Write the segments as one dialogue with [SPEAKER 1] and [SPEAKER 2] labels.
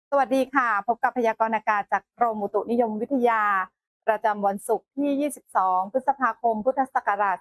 [SPEAKER 1] สวัสดีค่ะพบกับพยากรณ์อากาศจากกรมอุตุนิยมวิทยาประจำวันศุกร์ที่ 22 พฤษภาคม พุทธศักราช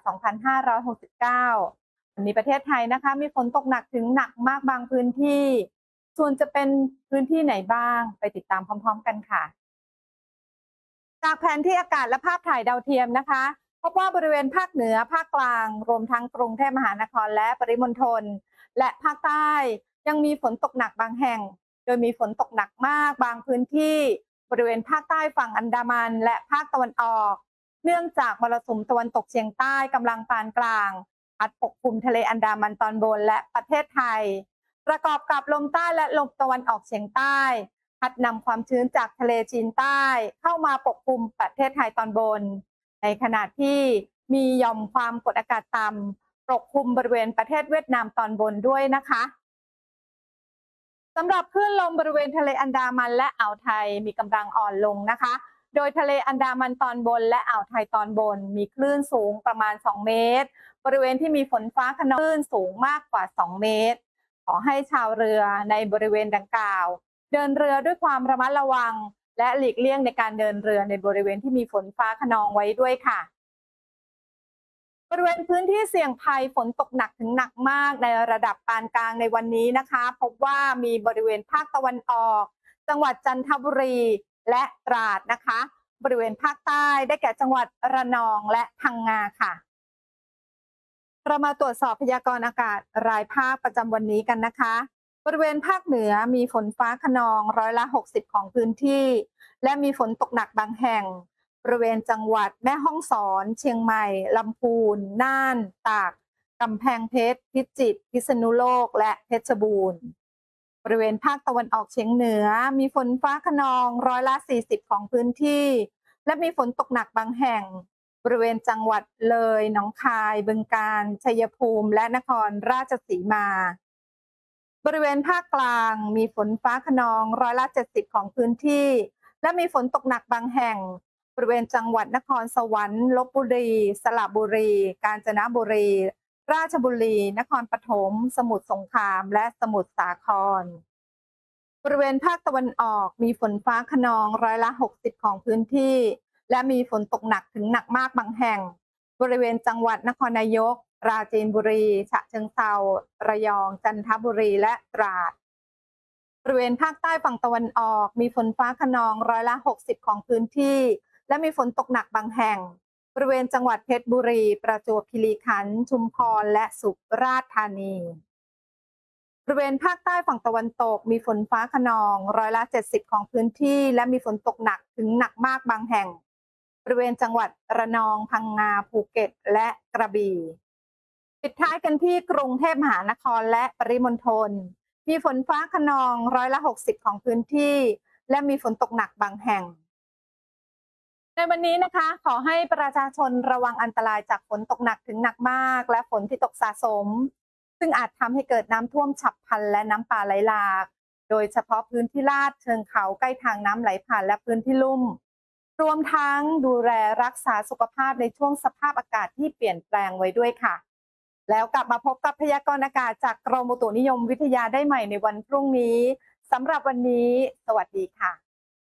[SPEAKER 1] 2569 วันนี้ประเทศไทยนะคะมีฝนตกหนักถึงหนักมากบางพื้นที่ ส่วนจะเป็นพื้นที่ไหนบ้างไปติดตามพร้อมๆกันค่ะ จากแผนที่อากาศและภาพถ่ายดาวเทียมนะคะพบว่าบริเวณภาคเหนือภาคกลางรวมทั้งกรุงเทพมหานครและปริมณฑลและภาคใต้ยังมีฝนตกหนักบางแห่งโดยมีฝนตกหนักมากบางพื้นที่บริเวณภาคใต้ฝั่งอันดามันและภาคตะวันออกเนื่องจากมรสุมตะวันตกเฉียงใต้กำลังปานกลางพัดปกคลุมทะเลอันดามันตอนบนและประเทศไทยประกอบกับลมใต้และลมตะวันออกเฉียงใต้ พัดนำความชื้นจากทะเลจีนใต้เข้ามาปกคลุมประเทศไทยตอนบนในขณะที่มีหย่อมความกดอากาศต่ำปกคลุมบริเวณประเทศเวียดนามตอนบนด้วยนะคะสำหรับคลื่นลมบริเวณทะเลอันดามันและอ่าวไทยมีกำลังอ่อนลงนะคะโดยทะเลอันดามันตอนบนและอ่าวไทยตอนบนมีคลื่นสูงประมาณ2เมตรบริเวณที่มีฝนฟ้าคะนองคลื่นสูงมากกว่า2เมตรขอให้ชาวเรือในบริเวณดังกล่าวเดินเรือด้วยความระมัดระวังและหลีกเลี่ยงในการเดินเรือในบริเวณที่มีฝนฟ้าคะนองไว้ด้วยค่ะบริเวณพื้นที่เสี่ยงภัยฝนตกหนักถึงหนักมากในระดับปานกลางในวันนี้นะคะพบว่ามีบริเวณภาคตะวันออกจังหวัดจันทบุรีและตราดนะคะบริเวณภาคใต้ได้แก่จังหวัดระนองและพังงาค่ะเรามาตรวจสอบพยากรณ์อากาศรายภาคประจำวันนี้กันนะคะบริเวณภาคเหนือมีฝนฟ้าคะนอง60%ของพื้นที่และมีฝนตกหนักบางแห่งบริเวณจังหวัดแม่ฮ่องสอนเชียงใหม่ลำพูนน่านตากกำแพงเพชรพิจิตรพิษณุโลกและเพชรบูรณ์บริเวณภาคตะวันออกเฉียงเหนือมีฝนฟ้าคะนอง40%ของพื้นที่และมีฝนตกหนักบางแห่งบริเวณจังหวัดเลยหนองคายบึงกาฬชัยภูมิและนครราชสีมาบริเวณภาคกลางมีฝนฟ้าคะนอง70%ของพื้นที่และมีฝนตกหนักบางแห่งบริเวณจังหวัดนครสวรรค์ลบบุรีสระบุรีกาญจนบุรีราชบุรีนครปฐมสมุทรสงครามและสมุทรสาครบริเวณภาคตะวันออกมีฝนฟ้าคะนอง60%ของพื้นที่และมีฝนตกหนักถึงหนักมากบางแห่งบริเวณจังหวัดนครนายกปราจีนบุรีฉะเชิงเทราระยองจันทบุรีและตราดบริเวณภาคใต้ฝั่งตะวันออกมีฝนฟ้าคะนอง60%ของพื้นที่และมีฝนตกหนักบางแห่งบริเวณจังหวัดเพชรบุรีประจวบคีรีขันธ์ชุมพรและสุราษฎร์ธานีบริเวณภาคใต้ฝั่งตะวันตกมีฝนฟ้าคะนอง70%ของพื้นที่และมีฝนตกหนักถึงหนักมากบางแห่งบริเวณจังหวัดระนองพังงาภูเก็ตและกระบี่ปิดท้ายกันที่กรุงเทพมหานครและปริมณฑลมีฝนฟ้าคะนอง60%ของพื้นที่และมีฝนตกหนักบางแห่งในวันนี้นะคะขอให้ประชาชนระวังอันตรายจากฝนตกหนักถึงหนักมากและฝนที่ตกสะสมซึ่งอาจทำให้เกิดน้ำท่วมฉับพลันและน้ำป่าไหลหลากโดยเฉพาะพื้นที่ลาดเชิงเขาใกล้ทางน้ำไหลผ่านและพื้นที่ลุ่มรวมทั้งดูแลรักษาสุขภาพในช่วงสภาพอากาศที่เปลี่ยนแปลงไว้ด้วยค่ะแล้วกลับมาพบกับพยากรณ์อากาศจากกรมอุตุนิยมวิทยาได้ใหม่ในวันพรุ่งนี้สำหรับวันนี้สวัสดีค่ะ